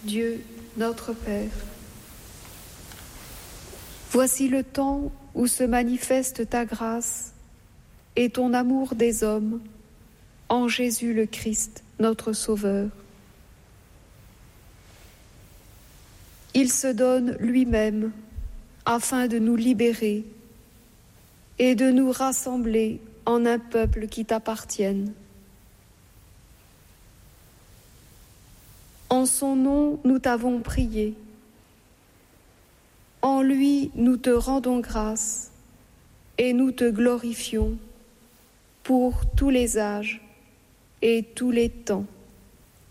Dieu, notre Père. Voici le temps où se manifeste ta grâce et ton amour des hommes en Jésus le Christ, notre Sauveur. Il se donne lui-même afin de nous libérer et de nous rassembler en un peuple qui t'appartienne. En son nom, nous t'avons prié. En lui, nous te rendons grâce et nous te glorifions pour tous les âges et tous les temps.